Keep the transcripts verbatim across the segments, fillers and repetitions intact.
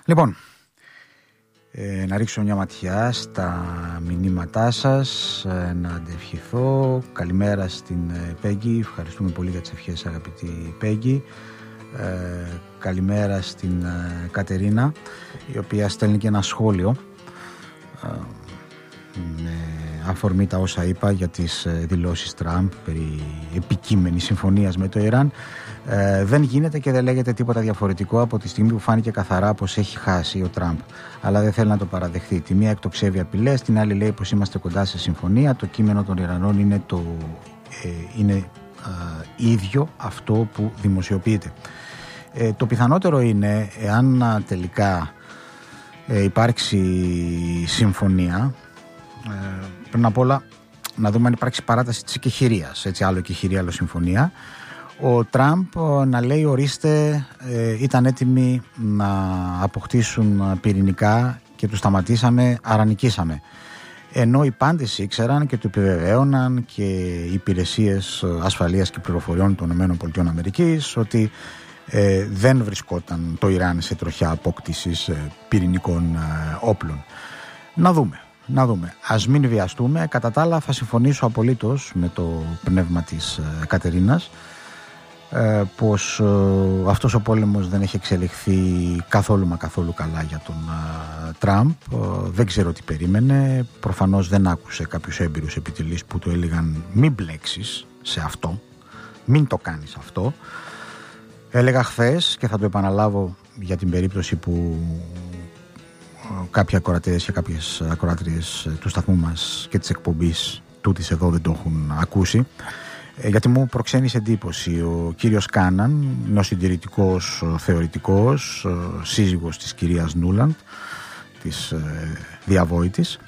Λοιπόν, ε, να ρίξω μια ματιά στα μηνύματά σας, ε, να αντευχηθώ. Καλημέρα στην ε, Πέγγι, ευχαριστούμε πολύ για τις ευχές, αγαπητή Πέγγι. Ε, καλημέρα στην ε, Κατερίνα, η οποία στέλνει και ένα σχόλιο ε, με αφορμή τα όσα είπα για τις ε, δηλώσεις Τραμπ περί επικείμενης συμφωνίας με το Ιράν. Ε, δεν γίνεται και δεν λέγεται τίποτα διαφορετικό από τη στιγμή που φάνηκε καθαρά πως έχει χάσει ο Τραμπ, αλλά δεν θέλει να το παραδεχθεί. Τη μία εκτοξεύει απειλές, την άλλη λέει πως είμαστε κοντά σε συμφωνία. Το κείμενο των Ιρανών είναι, το, ε, είναι ε, ίδιο αυτό που δημοσιοποιείται. Ε, το πιθανότερο είναι, εάν τελικά ε, υπάρξει συμφωνία, ε, πριν απ' όλα να δούμε αν υπάρξει παράταση της εκεχηρίας, έτσι, άλλο εκεχηρία, άλλο συμφωνία. Ο Τραμπ να λέει ορίστε, ε, ήταν έτοιμοι να αποκτήσουν πυρηνικά και τους σταματήσαμε, άρα νικήσαμε. Ενώ οι πάντες ήξεραν και του επιβεβαίωναν και οι υπηρεσίες ασφαλείας και πληροφοριών των ΗΠΑ ότι ε, δεν βρισκόταν το Ιράν σε τροχιά απόκτησης ε, πυρηνικών ε, όπλων. Να δούμε. Να δούμε. Ας μην βιαστούμε. Κατά τα άλλα θα συμφωνήσω απολύτως με το πνεύμα της ε, Κατερίνας, ε, πως ε, αυτός ο πόλεμος δεν έχει εξελιχθεί καθόλου μα καθόλου καλά για τον ε, Τραμπ. Ε, δεν ξέρω τι περίμενε. Προφανώς δεν άκουσε κάποιους έμπειρους επιτελείς που το έλεγαν μην μπλέξεις σε αυτό, μην το κάνεις αυτό. Έλεγα χθες και θα το επαναλάβω για την περίπτωση που κάποιοι ακροατές και κάποιες ακροάτριες του σταθμού μας και της εκπομπής τούτης εδώ δεν το έχουν ακούσει, γιατί μου προξένησε εντύπωση ο κύριος Κάναν, νεοσυντηρητικός θεωρητικός, σύζυγος της κυρίας Νούλαντ, της διαβόητης,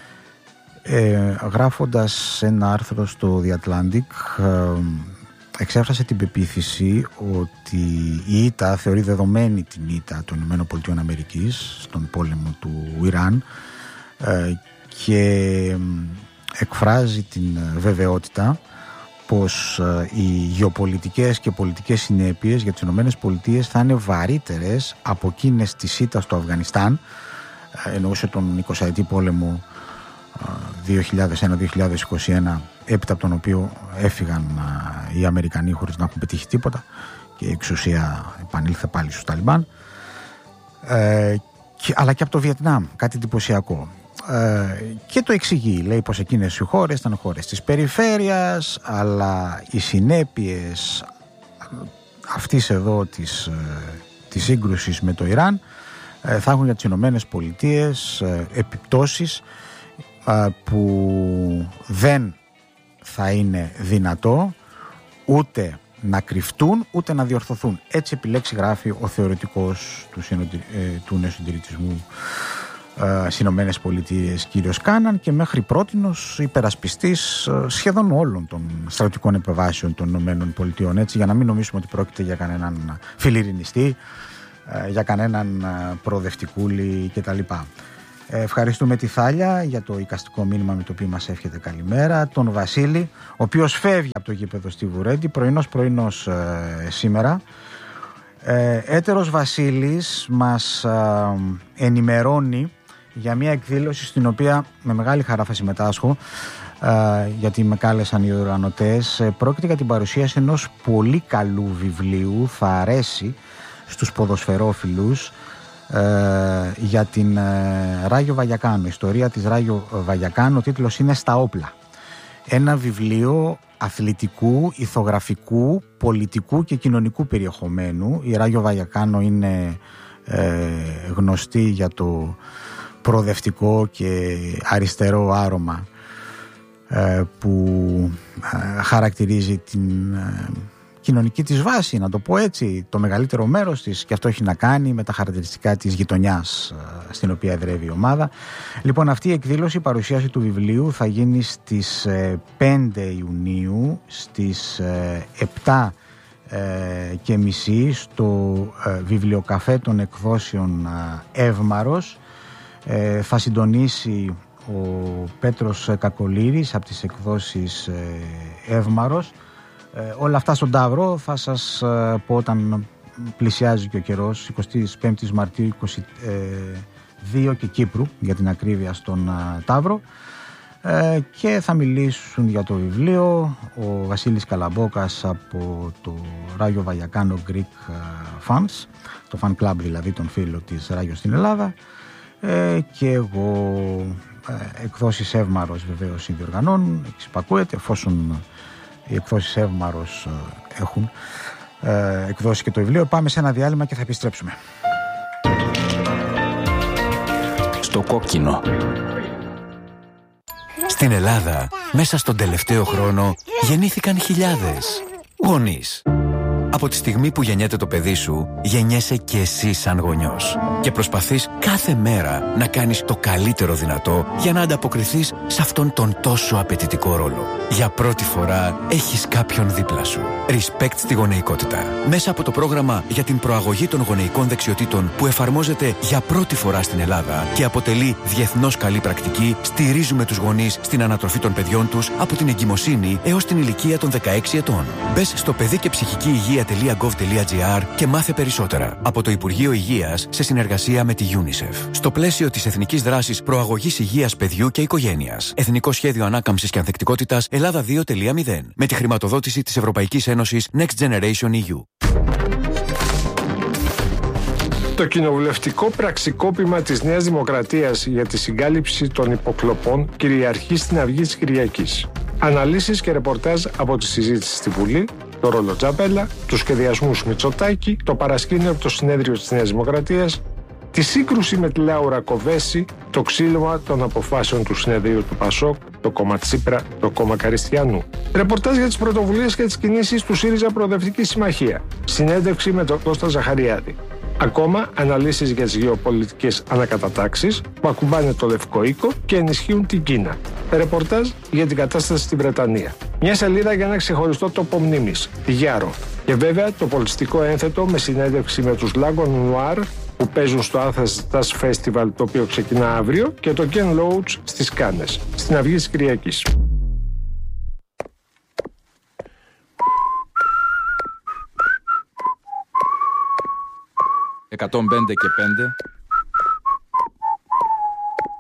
ε, γράφοντας ένα άρθρο στο The Atlantic, ε, εξέφρασε την πεποίθηση ότι η ήττα θεωρεί δεδομένη την ήττα των ΗΠΑ στον πόλεμο του Ιράν ε, και εκφράζει την βεβαιότητα πως ε, οι γεωπολιτικές και πολιτικές συνέπειες για τις ΗΠΑ θα είναι βαρύτερες από εκείνες της ήττας στο Αφγανιστάν, ε, εννοούσε τον εικοσαετή πόλεμο δύο χιλιάδες ένα με δύο χιλιάδες είκοσι ένα, έπειτα από τον οποίο έφυγαν uh, οι Αμερικανοί χωρίς να έχουν πετύχει τίποτα και η εξουσία επανήλθε πάλι στους Ταλιμπάν, ε, και, αλλά και από το Βιετνάμ, κάτι εντυπωσιακό. Ε, και το εξηγεί, λέει πως εκείνες οι χώρες ήταν χώρες της περιφέρειας, αλλά οι συνέπειες αυτής εδώ της, της σύγκρουσης με το Ιράν ε, θα έχουν για τις Ηνωμένες Πολιτείες ε, επιπτώσεις που δεν θα είναι δυνατό ούτε να κρυφτούν ούτε να διορθωθούν. Έτσι επιλέξει, γράφει ο θεωρητικός του, συνοντι... του νεοσυντηρητισμού ε, στις Ηνωμένες Πολιτείες κύριος Κάναν, και μέχρι πρότινος υπερασπιστής ε, σχεδόν όλων των στρατιωτικών επεμβάσεων των Ηνωμένων Πολιτειών, έτσι, για να μην νομίσουμε ότι πρόκειται για κανέναν φιλιρινιστή, ε, για κανέναν προοδευτικούλη κτλ. Ευχαριστούμε τη Θάλια για το εικαστικό μήνυμα με το οποίο μας εύχεται καλημέρα. Τον Βασίλη, ο οποίος φεύγει από το γήπεδο στη Βουρέντη, πρωινός πρωινός ε, σήμερα. Ε, έτερος Βασίλης μας ε, ενημερώνει για μια εκδήλωση στην οποία με μεγάλη χαρά θα συμμετάσχω, ε, γιατί με κάλεσαν οι οργανωτές. Ε, πρόκειται για την παρουσίαση ενός πολύ καλού βιβλίου, θα αρέσει στους ποδοσφαιρόφιλους, Ε, για την ε, Ράγιο Βαγιακάνο, ιστορία της Ράγιο Βαγιακάνο. Ο τίτλος είναι «Στα όπλα». Ένα βιβλίο αθλητικού, ηθογραφικού, πολιτικού και κοινωνικού περιεχομένου. Η Ράγιο Βαγιακάνο είναι ε, γνωστή για το προοδευτικό και αριστερό άρωμα ε, που ε, χαρακτηρίζει την ε, κοινωνική της βάση, να το πω έτσι, το μεγαλύτερο μέρος της, και αυτό έχει να κάνει με τα χαρακτηριστικά της γειτονιάς στην οποία εδρεύει η ομάδα. Λοιπόν, αυτή η εκδήλωση, η παρουσίαση του βιβλίου, θα γίνει στις πέντε Ιουνίου στις επτά και μισή στο βιβλιοκαφέ των εκδόσεων Εύμαρος. Θα συντονίσει ο Πέτρος Κακολήρης από τις εκδόσεις Εύμαρος. Ε, όλα αυτά στον Ταύρο θα σας ε, πω όταν πλησιάζει και ο καιρός, εικοστή πέμπτη Μαρτίου είκοσι δύο και Κύπρου για την ακρίβεια στον Ταύρο, ε, και θα μιλήσουν για το βιβλίο ο Βασίλης Καλαμπόκας από το Ράγιο Βαγιακάνο Greek Fans, το fan club δηλαδή των φίλων της Ράγιο στην Ελλάδα, ε, και εγώ. Ε, εκδόσεις Εύμαρος βεβαίως συνδιοργανώνουν, εξυπακούεται, εφόσον οι εκδόσεις Εύμαρος ε, έχουν ε, εκδώσει και το βιβλίο. Πάμε σε ένα διάλειμμα και θα επιστρέψουμε. Στο κόκκινο. Στην Ελλάδα, μέσα στον τελευταίο χρόνο, γεννήθηκαν χιλιάδες γονείς. Από τη στιγμή που γεννιέται το παιδί σου, γεννιέσαι και εσύ σαν γονιός. Και προσπαθείς κάθε μέρα να κάνεις το καλύτερο δυνατό για να ανταποκριθείς σε αυτόν τον τόσο απαιτητικό ρόλο. Για πρώτη φορά έχεις κάποιον δίπλα σου. Respect στη γονεϊκότητα. Μέσα από το πρόγραμμα για την προαγωγή των γονεϊκών δεξιοτήτων που εφαρμόζεται για πρώτη φορά στην Ελλάδα και αποτελεί διεθνώς καλή πρακτική, στηρίζουμε τους γονείς στην ανατροφή των παιδιών τους από την εγκυμοσύνη έως την ηλικία των δεκαέξι ετών. Μπες στο παιδί και ψυχική υγεία .gov.gr και μάθε περισσότερα από το Υπουργείο Υγείας σε συνεργασία με τη UNICEF. Στο πλαίσιο της Εθνικής Δράσης Προαγωγής Υγείας Παιδιού και Οικογένειας. Εθνικό Σχέδιο Ανάκαμψης και Ανθεκτικότητας Ελλάδα δύο κόμμα μηδέν. Με τη χρηματοδότηση της Ευρωπαϊκής Ένωσης Next Generation ι γιου. Το κοινοβουλευτικό πραξικόπημα της Νέας Δημοκρατίας για τη συγκάλυψη των υποκλοπών κυριαρχεί στην Αυγή της Κυριακής. Αναλύσεις και ρεπορτάζ από τη συζήτηση στη Βουλή, το ρόλο Τζαπέλα, τους σχεδιασμούς Μητσοτάκη, το παρασκήνιο από το συνέδριο της Νέας Δημοκρατίας, τη σύγκρουση με τη Λάουρα Κοβέση, το ξύλωμα των αποφάσεων του συνεδρίου του Πασόκ, το κόμμα Τσίπρα, το κόμμα Καριστιανού. Ρεπορτάζ για τις πρωτοβουλίες και τις κινήσεις του ΣΥΡΙΖΑ Προοδευτική Συμμαχία. Συνέντευξη με τον Κώστα Ζαχαριάδη. Ακόμα αναλύσεις για τις γεωπολιτικές ανακατατάξεις που ακουμπάνε το Λευκό Οίκο και ενισχύουν την Κίνα. Ρεπορτάζ για την κατάσταση στη Βρετανία. Μια σελίδα για ένα ξεχωριστό τόπο μνήμης, τη Γιάρο. Και βέβαια το πολιτιστικό ένθετο με συνέντευξη με τους Lagon Noir που παίζουν στο Athens Jazz Festival, το οποίο ξεκινά αύριο, και το Ken Loach στις Κάνες, στην Αυγή της Κυριακής. εκατόν πέντε και πέντε